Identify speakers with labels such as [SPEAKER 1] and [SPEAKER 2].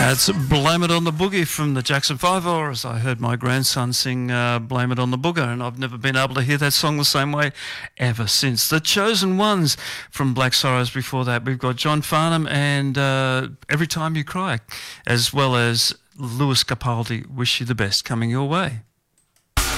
[SPEAKER 1] That's Blame It on the Boogie from the Jackson 5, or as I heard my grandson sing Blame It on the Booger, and I've never been able to hear that song the same way ever since. The Chosen Ones from Black Sorrows. Before that, we've got John Farnham and Every Time You Cry, as well as Lewis Capaldi, Wish You the Best, coming your way.